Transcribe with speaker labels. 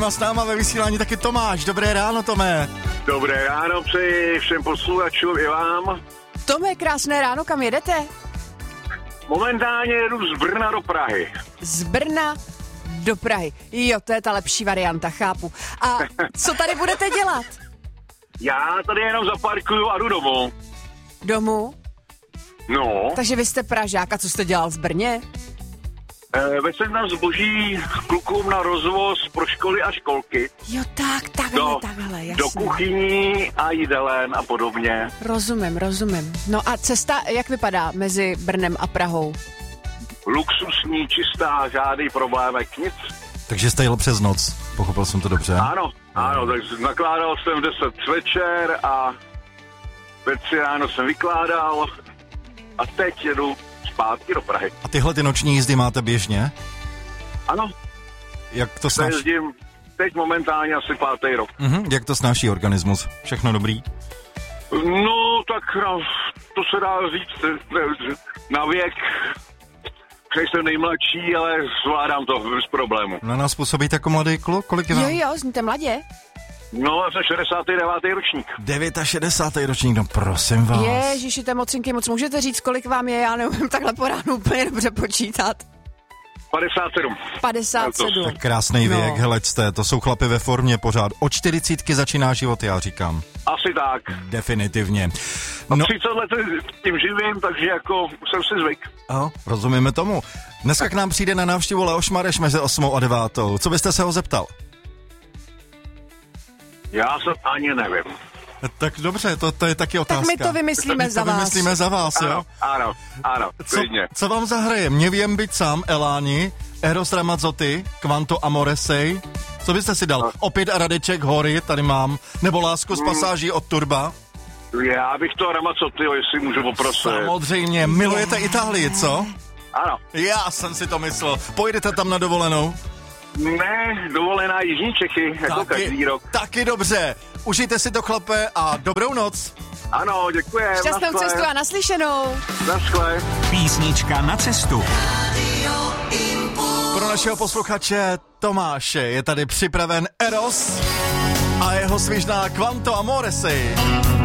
Speaker 1: A s náma ve vysílání taky Tomáš. Dobré ráno, Tome.
Speaker 2: Dobré ráno přeji všem posluchačům i vám.
Speaker 3: Tome, krásné ráno, kam jedete?
Speaker 2: Momentálně jedu z Brna do Prahy.
Speaker 3: Z Brna do Prahy. Jo, to je ta lepší varianta, chápu. A co tady budete dělat?
Speaker 2: Já tady jenom zaparkuju a jdu domů.
Speaker 3: Domů?
Speaker 2: No.
Speaker 3: Takže vy jste Pražák, a co jste dělal v Brně?
Speaker 2: Veď jsem tam zboží klukům na rozvoz pro školy a školky.
Speaker 3: Jo, takhle, jasně.
Speaker 2: Do kuchyní a jídelen a podobně.
Speaker 3: Rozumím. No a cesta, jak vypadá mezi Brnem a Prahou?
Speaker 2: Luxusní, čistá, žádný problémek, nic.
Speaker 1: Takže jste jel přes noc, pochopil jsem to dobře.
Speaker 2: Ano, tak nakládal jsem v 10 večer a ve 3 ráno jsem vykládal a teď jedu zpátky do Prahy.
Speaker 1: A tyhle ty noční jízdy máte běžně?
Speaker 2: Ano.
Speaker 1: Jak to snáší?
Speaker 2: Jezdím teď momentálně asi 5. rok.
Speaker 1: Jak to snáší organismus? Všechno dobrý?
Speaker 2: No, tak to se dá říct na věk. Jsem nejmladší, ale zvládám to bez problému.
Speaker 1: Na nás působíte jako mladý kluk? Kolik je vám?
Speaker 3: Jo, zníte mladě.
Speaker 2: No, já jsem 69. ročník.
Speaker 1: 69. ročník, no prosím vás.
Speaker 3: Ježiši, to mocinky moc. Můžete říct, kolik vám je? Já neumím takhle po ránu úplně dobře počítat.
Speaker 2: 57.
Speaker 3: 57.
Speaker 1: Tak krásný věk, heleďte, to jsou chlapy ve formě pořád. Od 40 začíná život, já říkám.
Speaker 2: Asi tak.
Speaker 1: Definitivně.
Speaker 2: No. 30 let tím živím, takže jako jsem si zvyk.
Speaker 1: Rozumíme tomu. Dneska k nám přijde na návštěvu Leoš Mareš mezi 8 a 9. Co byste se ho zeptal?
Speaker 2: Já jsem ani nevím.
Speaker 1: Tak dobře, to je taky otázka.
Speaker 3: Tak my to vymyslíme za vás.
Speaker 1: Jo?
Speaker 2: Ano, klidně.
Speaker 1: Co vám zahraje? Mě vím být sám, Eláni, Eros Ramazzotti, Quanto Amore Sei. Co byste si dal? Opět Radeček, Hory, tady mám. Nebo Lásku z pasáží od Turba?
Speaker 2: Já bych to Ramazzotti, jestli můžu poprosit.
Speaker 1: Samozřejmě, milujete Itálii, co?
Speaker 2: Ano.
Speaker 1: Já jsem si to myslel. Pojedete tam na dovolenou?
Speaker 2: Ne, dovolená Jižní Čechy, jako každý rok.
Speaker 1: Taky dobře. Užijte si to, chlape, a dobrou noc.
Speaker 2: Ano, děkujem.
Speaker 3: Šťastnou cestu a naslyšenou.
Speaker 2: Naschle.
Speaker 4: Písnička na cestu.
Speaker 1: Pro našeho posluchače Tomáše je tady připraven Eros a jeho svižná Quanto Amore Sei.